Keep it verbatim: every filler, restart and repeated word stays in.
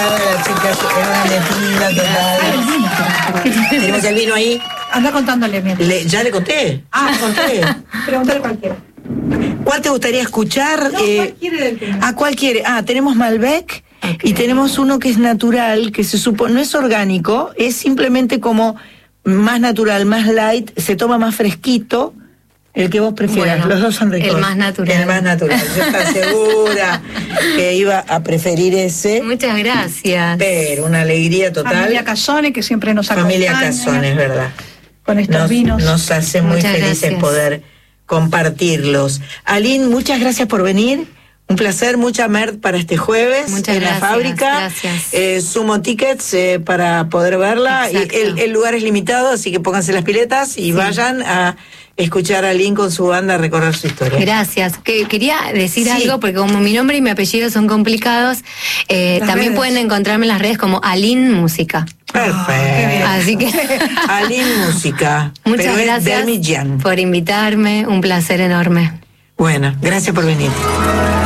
estado la chica, era una metida total. Tenemos el vino ahí. Anda contándole, mientras. Le, ya le conté. Ah, le conté. Pregúntale cualquiera. ¿Cuál te gustaría escuchar? No, eh, ¿cuál quiere del tema? ¿A cuál quiere? Ah, tenemos Malbec. Okay. Y tenemos uno que es natural, que se supone, no es orgánico, es simplemente como más natural, más light, se toma más fresquito, el que vos prefieras. Bueno, los dos son ricos. el más natural. El más natural. Yo estaba segura que iba a preferir ese. Muchas gracias. Pero una alegría total. Familia Casone, que siempre nos acompaña. Familia Casone, es verdad. Con estos nos, vinos. Nos hace muy Muchas felices gracias. poder compartirlos. Aline, muchas gracias por venir. Un placer, mucha merch para este jueves. Muchas en gracias, la fábrica. gracias. Eh, sumo tickets eh, para poder verla. Y el, el lugar es limitado, así que pónganse las piletas y sí. vayan a escuchar a Aline con su banda a recorrer su historia. Gracias. Que, quería decir sí. algo, porque como mi nombre y mi apellido son complicados, eh, también redes. pueden encontrarme en las redes como Aline Música. Perfecto. Así que Aline Música. Muchas pero gracias es por invitarme. Un placer enorme. Bueno, gracias por venir.